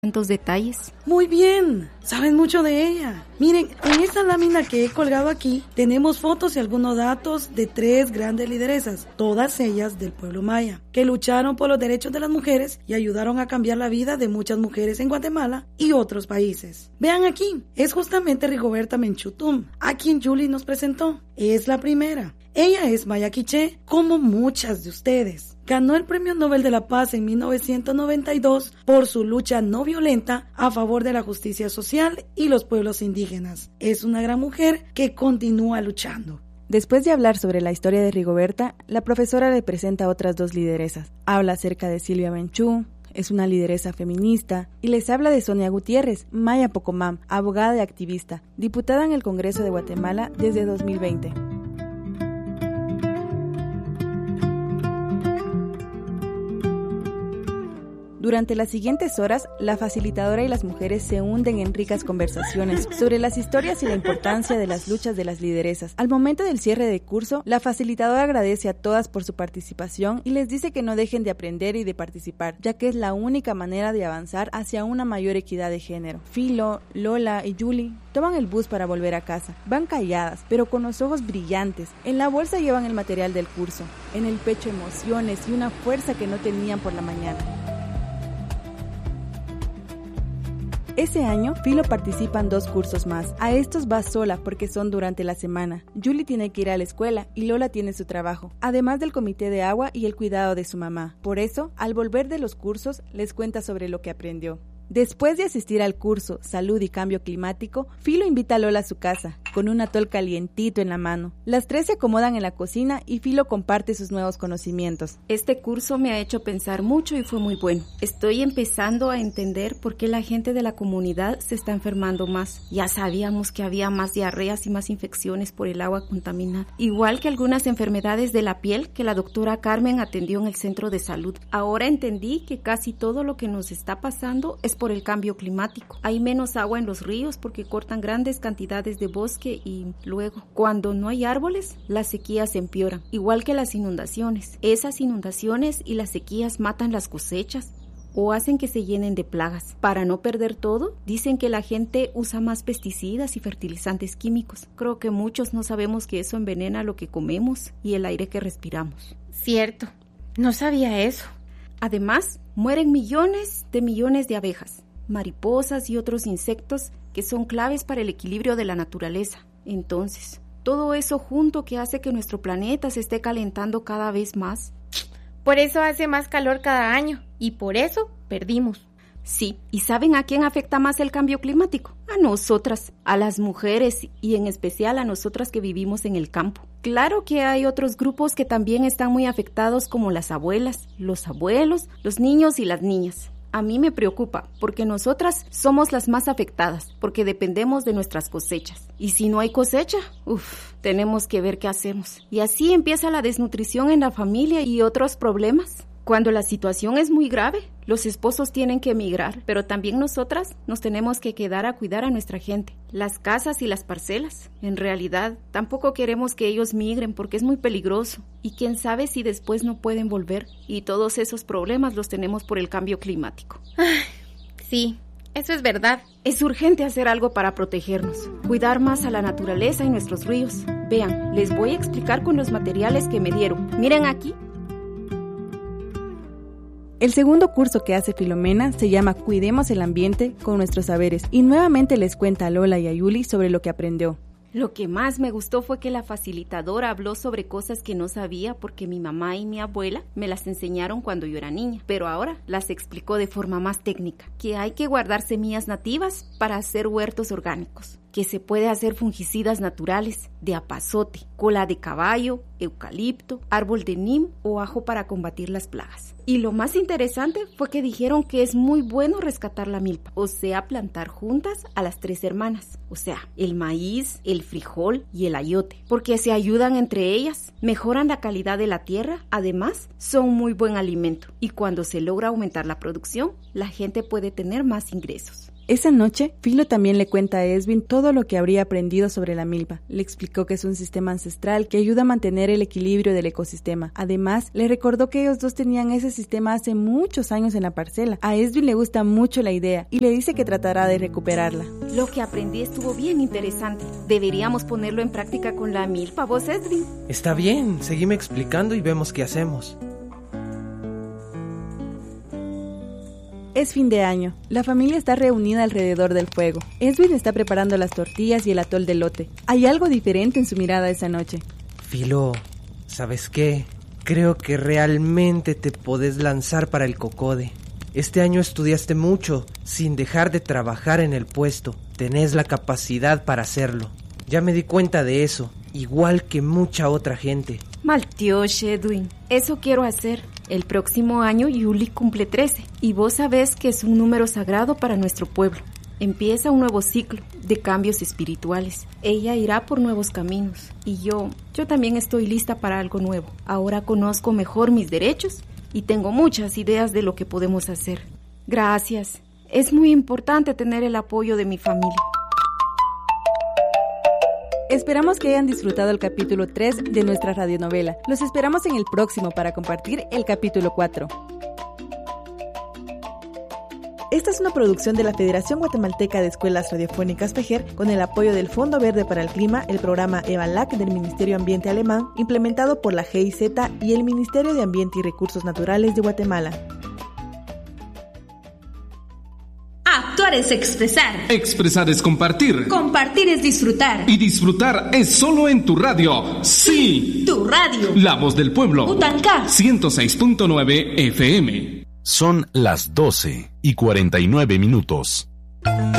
tantos detalles. Muy bien, saben mucho de ella. Miren, en esta lámina que he colgado aquí tenemos fotos y algunos datos de 3 grandes lideresas, todas ellas del pueblo maya, que lucharon por los derechos de las mujeres y ayudaron a cambiar la vida de muchas mujeres en Guatemala y otros países. Vean aquí, es justamente Rigoberta Menchú Tum, a quien Julie nos presentó. Es la primera. Ella es maya quiché, como muchas de ustedes. Ganó el Premio Nobel de la Paz en 1992 por su lucha no violenta a favor de la justicia social y los pueblos indígenas. Es una gran mujer que continúa luchando. Después de hablar sobre la historia de Rigoberta, la profesora le presenta a otras 2 lideresas. Habla acerca de Silvia Menchú, es una lideresa feminista, y les habla de Sonia Gutiérrez, maya Pocomam, abogada y activista, diputada en el Congreso de Guatemala desde 2020. Durante las siguientes horas, la facilitadora y las mujeres se hunden en ricas conversaciones sobre las historias y la importancia de las luchas de las lideresas. Al momento del cierre del curso, la facilitadora agradece a todas por su participación y les dice que no dejen de aprender y de participar, ya que es la única manera de avanzar hacia una mayor equidad de género. Filo, Lola y Julie toman el bus para volver a casa. Van calladas, pero con los ojos brillantes. En la bolsa llevan el material del curso, en el pecho emociones y una fuerza que no tenían por la mañana. Ese año, Filo participa en 2 cursos más. A estos va sola porque son durante la semana. Julie tiene que ir a la escuela y Lola tiene su trabajo, además del comité de agua y el cuidado de su mamá. Por eso, al volver de los cursos, les cuenta sobre lo que aprendió. Después de asistir al curso Salud y Cambio Climático, Filo invita a Lola a su casa, con un atol calientito en la mano. Las 3 se acomodan en la cocina y Filo comparte sus nuevos conocimientos. Este curso me ha hecho pensar mucho y fue muy bueno. Estoy empezando a entender por qué la gente de la comunidad se está enfermando más. Ya sabíamos que había más diarreas y más infecciones por el agua contaminada. Igual que algunas enfermedades de la piel que la doctora Carmen atendió en el centro de salud. Ahora entendí que casi todo lo que nos está pasando es por el cambio climático. Hay menos agua en los ríos porque cortan grandes cantidades de bosque y luego, cuando no hay árboles, las sequías empeoran, igual que las inundaciones. Esas inundaciones y las sequías matan las cosechas o hacen que se llenen de plagas. Para no perder todo, dicen que la gente usa más pesticidas y fertilizantes químicos. Creo que muchos no sabemos que eso envenena lo que comemos y el aire que respiramos. Cierto, no sabía eso. Además, mueren millones de abejas, mariposas y otros insectos que son claves para el equilibrio de la naturaleza. Entonces, todo eso junto que hace que nuestro planeta se esté calentando cada vez más. Por eso hace más calor cada año y por eso perdimos. Sí, ¿y saben a quién afecta más el cambio climático? A nosotras, a las mujeres y en especial a nosotras que vivimos en el campo. Claro que hay otros grupos que también están muy afectados como las abuelas, los abuelos, los niños y las niñas. A mí me preocupa porque nosotras somos las más afectadas porque dependemos de nuestras cosechas. Y si no hay cosecha, tenemos que ver qué hacemos. Y así empieza la desnutrición en la familia y otros problemas. Cuando la situación es muy grave, los esposos tienen que emigrar, pero también nosotras nos tenemos que quedar a cuidar a nuestra gente, las casas y las parcelas. En realidad, tampoco queremos que ellos migren porque es muy peligroso y quién sabe si después no pueden volver y todos esos problemas los tenemos por el cambio climático. Sí, eso es verdad. Es urgente hacer algo para protegernos, cuidar más a la naturaleza y nuestros ríos. Vean, les voy a explicar con los materiales que me dieron. Miren aquí. El segundo curso que hace Filomena se llama Cuidemos el ambiente con nuestros saberes y nuevamente les cuenta a Lola y a Yuli sobre lo que aprendió. Lo que más me gustó fue que la facilitadora habló sobre cosas que no sabía porque mi mamá y mi abuela me las enseñaron cuando yo era niña, pero ahora las explicó de forma más técnica, que hay que guardar semillas nativas para hacer huertos orgánicos, que se puede hacer fungicidas naturales de apazote, cola de caballo, eucalipto, árbol de nim o ajo para combatir las plagas. Y lo más interesante fue que dijeron que es muy bueno rescatar la milpa, o sea, plantar juntas a las 3 hermanas, o sea, el maíz, el frijol y el ayote, porque se ayudan entre ellas, mejoran la calidad de la tierra, además son muy buen alimento y cuando se logra aumentar la producción, la gente puede tener más ingresos. Esa noche, Filo también le cuenta a Esvin todo lo que habría aprendido sobre la milpa. Le explicó que es un sistema ancestral que ayuda a mantener el equilibrio del ecosistema. Además, le recordó que ellos dos tenían ese sistema hace muchos años en la parcela. A Esvin le gusta mucho la idea y le dice que tratará de recuperarla. Lo que aprendí estuvo bien interesante. Deberíamos ponerlo en práctica con la milpa, ¿vos, Esvin? Está bien, seguime explicando y vemos qué hacemos. Es fin de año. La familia está reunida alrededor del fuego. Esvin está preparando las tortillas y el atol de elote. Hay algo diferente en su mirada esa noche. Filo, ¿sabes qué? Creo que realmente te podés lanzar para el cocode. Este año estudiaste mucho, sin dejar de trabajar en el puesto. Tenés la capacidad para hacerlo. Ya me di cuenta de eso, igual que mucha otra gente. Maltiosh, Edwin. Eso quiero hacer. El próximo año Yuli cumple 13 y vos sabés que es un número sagrado para nuestro pueblo. Empieza un nuevo ciclo de cambios espirituales. Ella irá por nuevos caminos y yo también estoy lista para algo nuevo. Ahora conozco mejor mis derechos y tengo muchas ideas de lo que podemos hacer. Gracias. Es muy importante tener el apoyo de mi familia. Esperamos que hayan disfrutado el capítulo 3 de nuestra radionovela. Los esperamos en el próximo para compartir el capítulo 4. Esta es una producción de la Federación Guatemalteca de Escuelas Radiofónicas FEGER con el apoyo del Fondo Verde para el Clima, el programa EVALAC del Ministerio Ambiente Alemán, implementado por la GIZ y el Ministerio de Ambiente y Recursos Naturales de Guatemala. Actuar es expresar. Expresar es compartir. Compartir es disfrutar. Y disfrutar es solo en tu radio. Sí. Tu radio. La voz del pueblo. Utanca. 106.9 FM. Son las 12:49.